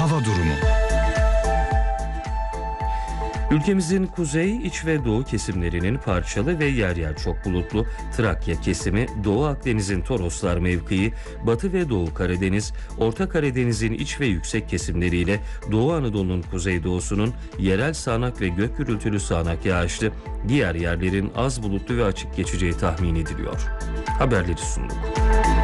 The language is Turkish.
Hava durumu. Ülkemizin kuzey, iç ve doğu kesimlerinin parçalı ve yer yer çok bulutlu, Trakya kesimi, Doğu Akdeniz'in Toroslar mevkii, Batı ve Doğu Karadeniz, Orta Karadeniz'in iç ve yüksek kesimleriyle Doğu Anadolu'nun kuzeydoğusunun yerel sağanak ve gök gürültülü sağanak yağışlı, diğer yerlerin az bulutlu ve açık geçeceği tahmin ediliyor. Haberleri sunduk.